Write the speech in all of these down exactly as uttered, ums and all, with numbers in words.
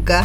peluca.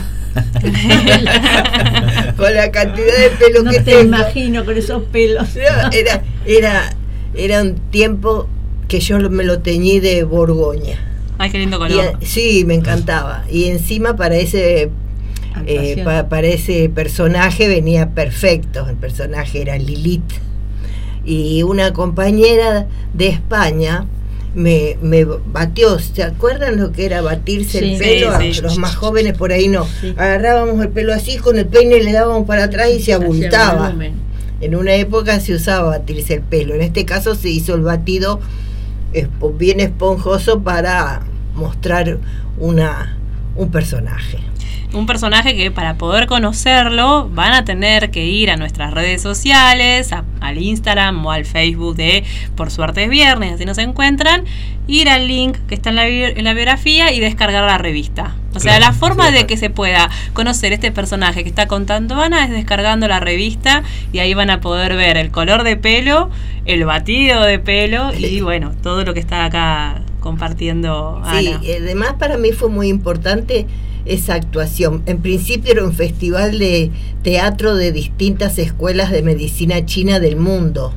Con la cantidad de pelo no que te tengo. imagino con esos pelos. No, era, era, era un tiempo que yo me lo teñí de Borgoña. Ay, qué lindo color. Y, sí, me encantaba. Y encima para ese eh, pa, para ese personaje venía perfecto. El personaje era Lilith. Y una compañera de España me, me batió. ¿Se acuerdan lo que era batirse sí, el pelo? Sí, sí. Los más jóvenes por ahí no. Sí. Agarrábamos el pelo así, con el peine le dábamos para atrás y se abultaba. En una época se usaba batirse el pelo. En este caso se hizo el batido bien esponjoso para mostrar una un personaje. Un personaje que para poder conocerlo van a tener que ir a nuestras redes sociales, a, al Instagram o al Facebook de Por Suerte es Viernes, así nos encuentran, ir al link que está en la, en la biografía y descargar la revista. O sea, claro, la forma de que se pueda conocer este personaje que está contando Ana es descargando la revista y ahí van a poder ver el color de pelo, el batido de pelo y bueno, todo lo que está acá compartiendo Ana. Sí, además para mí fue muy importante esa actuación. En principio era un festival de teatro de distintas escuelas de medicina china del mundo.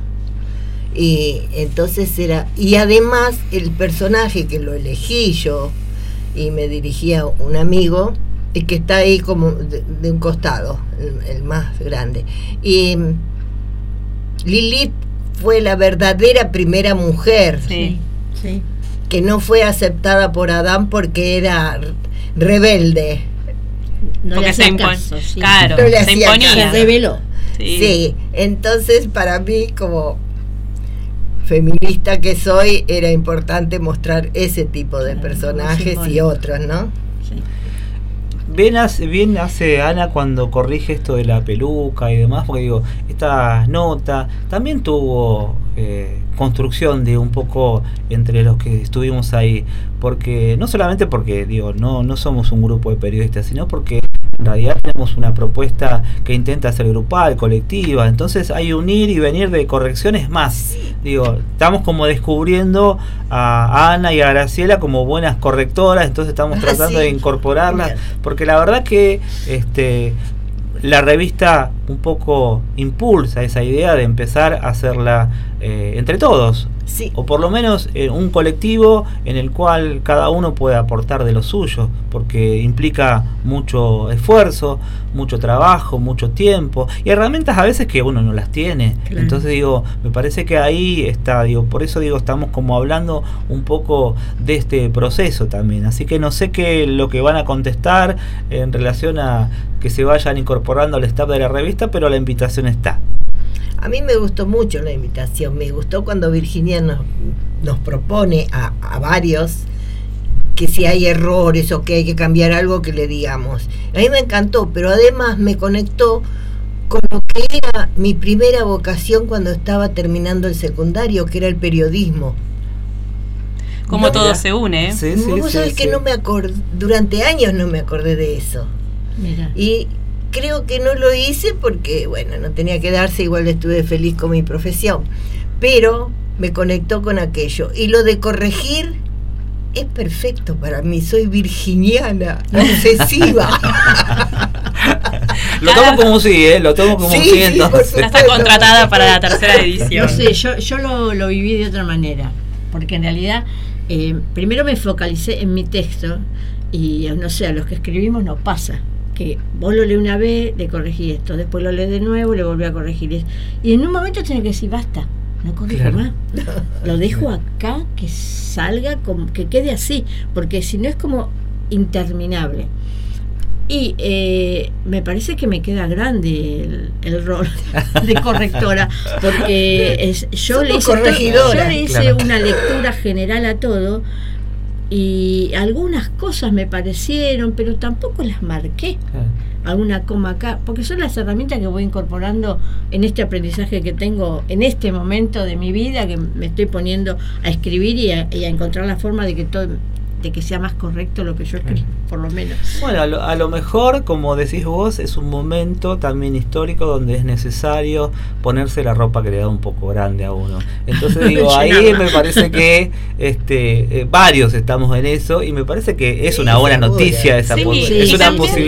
Y entonces era, y además el personaje que lo elegí yo y me dirigía un amigo, y que está ahí como de, de un costado, el, el más grande. Y Lilith fue la verdadera primera mujer, sí, sí, que no fue aceptada por Adán porque era rebelde. No porque le se imponía, sí. claro, no le se imponía. Se reveló. Sí. sí, entonces para mí como feminista que soy era importante mostrar ese tipo de claro, personajes y otros, ¿no? Sí. Bien hace, bien hace Ana cuando corrige esto de la peluca y demás, porque digo, esta nota también tuvo eh, construcción de un poco entre los que estuvimos ahí, porque no solamente porque digo no no somos un grupo de periodistas, sino porque en realidad tenemos una propuesta que intenta ser grupal, colectiva, entonces hay un ir y venir de correcciones más. Digo, estamos como descubriendo a Ana y a Graciela como buenas correctoras, entonces estamos tratando ah, sí. de incorporarlas, porque la verdad que este la revista un poco impulsa esa idea de empezar a hacerla eh, entre todos, sí. o por lo menos eh, un colectivo en el cual cada uno puede aportar de lo suyo, porque implica mucho esfuerzo, mucho trabajo, mucho tiempo y herramientas a veces que uno no las tiene. Claro. Entonces digo, me parece que ahí está, digo, por eso digo, estamos como hablando un poco de este proceso también, así que no sé qué lo que van a contestar en relación a que se vayan incorporando al staff de la revista, pero la invitación está. A mí me gustó mucho la invitación, me gustó cuando Virginia nos, nos propone a, a varios que si hay errores o que hay que cambiar algo que le digamos. A mí me encantó, pero además me conectó con lo que era mi primera vocación cuando estaba terminando el secundario, que era el periodismo. Como no, todo se une, ¿eh? Sí, sí, Vos sí, sabés sí. que no me acordé, durante años no me acordé de eso. Mira. Y creo que no lo hice porque, bueno, no tenía que darse, igual estuve feliz con mi profesión, pero me conectó con aquello. Y lo de corregir es perfecto para mí, soy virginiana, obsesiva. Lo tomo como sí, ¿eh? Lo tomo como sí, sí, entonces. Ya está contratada para la tercera edición. No sé, yo, yo lo, lo viví de otra manera, porque en realidad, eh, primero me focalicé en mi texto, y no sé, a los que escribimos nos pasa. Que vos lo lees una vez, le corregí esto, después lo lees de nuevo, le volví a corregir esto. Y en un momento tenés que decir, basta, no corrijo claro. más. Lo dejo acá, que salga, como, que quede así, porque si no es como interminable. Y eh, me parece que me queda grande el, el rol de correctora, porque es, yo, le hice, todo, yo le hice claro. una lectura general a todo, y algunas cosas me parecieron, pero tampoco las marqué. Claro. Alguna coma acá, porque son las herramientas que voy incorporando en este aprendizaje que tengo en este momento de mi vida, que me estoy poniendo a escribir y a, y a encontrar la forma de que todo, de que sea más correcto lo que yo escribo, por lo menos. Bueno, a lo, a lo mejor, como decís vos, es un momento también histórico donde es necesario ponerse la ropa que le da un poco grande a uno. Entonces digo, ahí me parece que este eh, varios estamos en eso, y me parece que es una buena noticia esa, sí, es una posibilidad.